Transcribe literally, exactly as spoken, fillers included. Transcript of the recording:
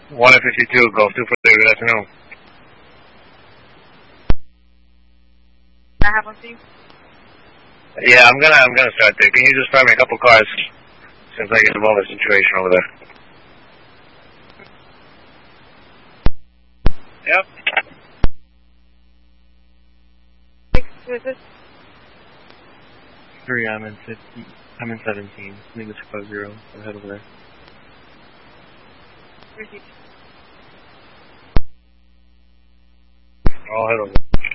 one at fifty-two, Golf two four three, good afternoon. Can I have one, please? Yeah, I'm gonna, I'm gonna start there. Can you just find me a couple cars since I get involved in the situation over there? Yep. Six, who is this? Three, I'm in fifty, I'm in seventeen. I think it's five zero. Go ahead over there. Receipt. I'll head over.